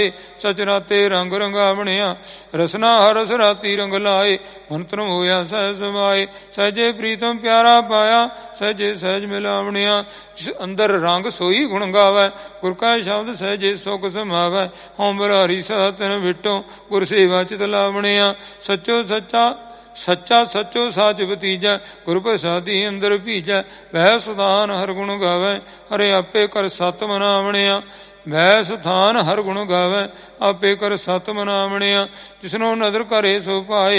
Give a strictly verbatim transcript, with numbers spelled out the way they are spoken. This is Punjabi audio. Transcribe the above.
ਸਚ ਰਾਤੇ ਰੰਗ ਰੰਗਾਵਣਿਆ ਰਸਨਾ ਹਰਸ ਰਾਤੀ ਰੰਗ ਲਾਏ ਮੰਤਰ ਹੋਇਆ ਸਹਿ ਸਮਾਏ ਸਹਿਜੇ ਪ੍ਰੀਤਮ ਪਿਆਰਾ ਪਾਇਆ ਸਹਿਜੇ ਸਹਿਜ ਮਿਲਾਵਣਿਆ ਜਿਸ ਅੰਦਰ ਰੰਗ ਸੋਈ ਗੁਣ ਗਾਵੈ ਗੁਰ ਕਾ ਸ਼ਬਦ ਸਹਿਜੇ ਸੁਖ ਸਮਾਵੈ ਹਉ ਬਰਾਰੀ ਸਦਾ ਤਿਨ ਵਿਟੋ ਗੁਰ ਸੇਵਾ ਚਿਤ ਲਾਵਣਿਆ ਸੱਚੋ ਸੱਚਾ ਸੱਚਾ ਸੱਚੋ ਸਾਚ ਭਤੀਜੈ ਗੁਰ ਪ੍ਰਸਾਦੀ ਅੰਦਰ ਭੀਜੈ ਵਹਿ ਸੁਧਾਨ ਹਰ ਗੁਣ ਗਾਵੈ ਹਰੇ ਆਪੇ ਕਰ ਸਤ ਮਨਾਵਣਿਆ ਵੈ ਸੁਥਾਨ ਹਰ ਗੁਣ ਗਾਵੈ ਆਪੇ ਕਰ ਸਤ ਮਨਾਵਣਿਆ ਜਿਸਨੋ ਨਦਰ ਕਰੇ ਸੋ ਪਾਏ